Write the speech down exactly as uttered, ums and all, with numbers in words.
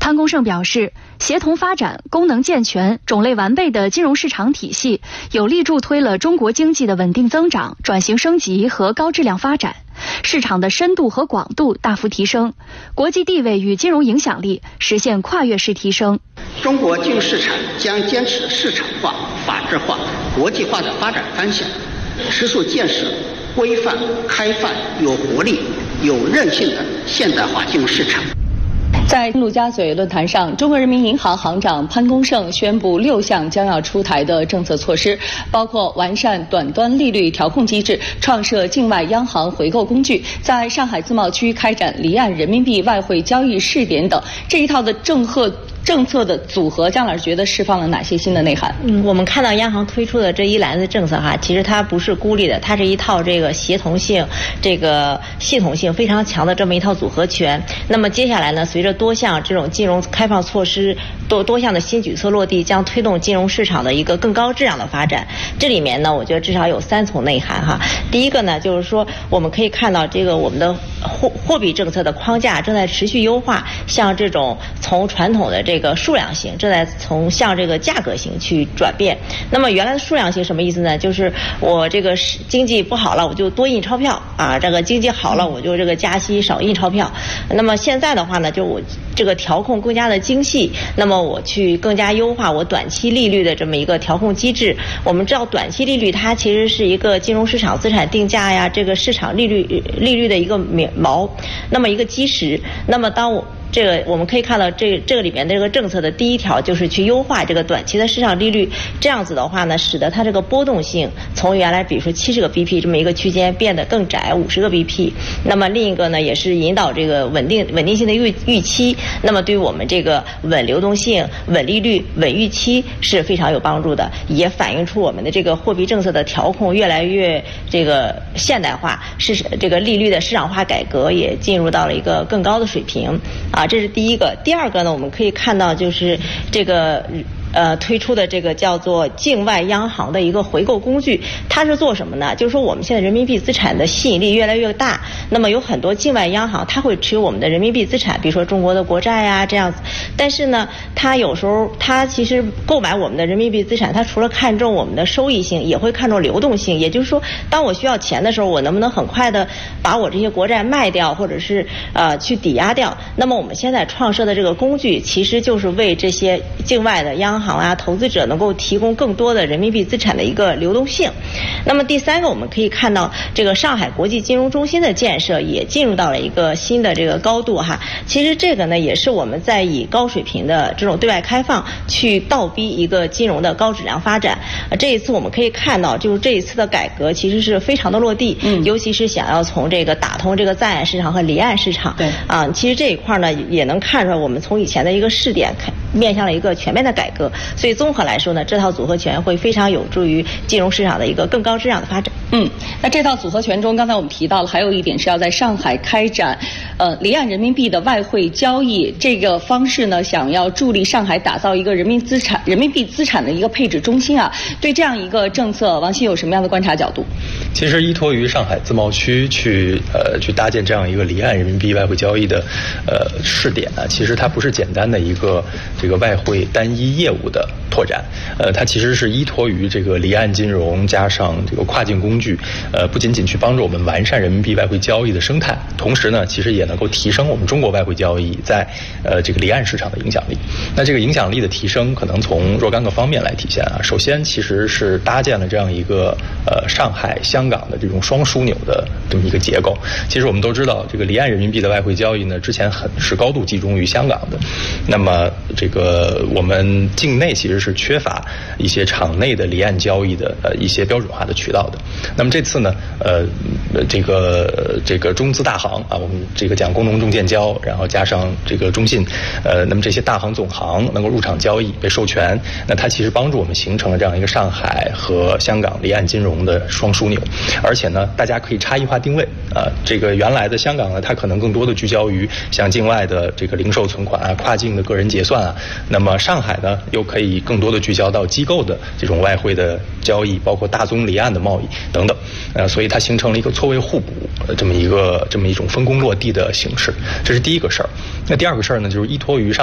潘功胜表示，协同发展功能健全、种类完备的金融市场体系，有力助推了中国经济的稳定增长、转型升级和高质量发展，市场的深度和广度大幅提升，国际地位与金融影响力实现跨越式提升。 中国金融市场将坚持市场化、法治化、国际化的发展方向，持续建设规范、开放、有活力、有韧性的现代化金融市场。 在陆家嘴论坛上，中国人民银行行长潘功胜宣布六项将要出台的政策措施，包括完善短端利率调控机制，创设境外央行回购工具，在上海自贸区开展离岸人民币外汇交易试点等。这一套的政策政策的组合，姜老师觉得释放了哪些新的内涵？ 嗯，我们看到央行推出的这一篮子政策哈，其实它不是孤立的，它是一套这个协同性、这个系统性非常强的这么一套组合拳。那么接下来呢，随着多项这种金融开放措施多多项的新举措落地，将推动金融市场的一个更高质量的发展。这里面呢，我觉得至少有三层内涵哈。第一个呢，就是说我们可以看到这个我们的货货币政策的框架正在持续优化，像这种从传统的这个这个数量型正在从向这个价格型去转变。那么原来的数量型什么意思呢？就是我这个经济不好了，我就多印钞票啊；这个经济好了，我就这个加息少印钞票。那么现在的话呢，就我这个调控更加的精细，那么我去更加优化我短期利率的这么一个调控机制。我们知道短期利率它其实是一个金融市场资产定价呀，这个市场利率利率的一个锚，那么一个基石。那么当我这个我们可以看到这个，这个里面的这个政策的第一条就是去优化这个短期的市场利率，这样子的话呢，使得它这个波动性从原来比如说七十个 B P 这么一个区间变得更窄，五十个 B P。那么另一个呢，也是引导这个稳定稳定性的预预期，那么对于我们这个稳流动性、稳利率、稳预期是非常有帮助的，也反映出我们的这个货币政策的调控越来越这个现代化，是这个利率的市场化改革也进入到了一个更高的水平啊。这是第一个。第二个呢，我们可以看到就是这个呃推出的这个叫做境外央行的一个回购工具，它是做什么呢？就是说我们现在人民币资产的吸引力越来越大，那么有很多境外央行它会持有我们的人民币资产，比如说中国的国债呀这样子，但是呢，它有时候它其实购买我们的人民币资产，它除了看重我们的收益性，也会看重流动性。也就是说，当我需要钱的时候，我能不能很快的把我这些国债卖掉，或者是呃去抵押掉？那么我们现在创设的这个工具，其实就是为这些境外的央行啊、投资者能够提供更多的人民币资产的一个流动性。那么第三个，我们可以看到这个上海国际金融中心的建设也进入到了一个新的这个高度哈。其实这个呢，也是我们在以高水平的这种对外开放去倒逼一个金融的高质量发展。这一次我们可以看到，就是这一次的改革其实是非常的落地，嗯，尤其是想要从这个打通这个在岸市场和离岸市场，对啊，其实这一块呢也能看出来，我们从以前的一个试点看面向了一个全面的改革。所以综合来说呢，这套组合拳会非常有助于金融市场的一个更高质量的发展。 嗯，那这套组合拳中，刚才我们提到了，还有一点是要在上海开展呃离岸人民币的外汇交易这个方式呢，想要助力上海打造一个人民资产人民币资产的一个配置中心啊。对这样一个政策，王鑫有什么样的观察角度？ 其实依托于上海自贸区去呃去搭建这样一个离岸人民币外汇交易的呃试点呢，其实它不是简单的一个这个外汇单一业务的拓展，呃，它其实是依托于这个离岸金融加上这个跨境工具，呃，不仅仅去帮助我们完善人民币外汇交易的生态，同时呢，其实也能够提升我们中国外汇交易在呃这个离岸市场的影响力。那这个影响力的提升，可能从若干个方面来体现啊。首先，其实是搭建了这样一个呃上海、香港的这种双枢纽的这么一个结构。其实我们都知道，这个离岸人民币的外汇交易呢，之前很是高度集中于香港的。那么这个我们境内其实是缺乏一些场内的离岸交易的呃一些标准化的渠道的。那么这次呢，呃，这个这个中资大行啊，我们这个讲工农中建交，然后加上这个中信，呃，那么这些大行总行能够入场交易被授权，那它其实帮助我们形成了这样一个上海和香港离岸金融的双枢纽。而且呢，大家可以差异化定位啊、呃，这个原来的香港呢，它可能更多的聚焦于像境外的这个零售存款啊、跨境的个人结算啊，那么上海呢，又可以更多的聚焦到机构的这种外汇的交易，包括大宗离岸的贸易等等，呃，所以它形成了一个错位互补呃这么一个这么一种分工落地的形式，这是第一个事儿。那第二个事儿呢，就是依托于上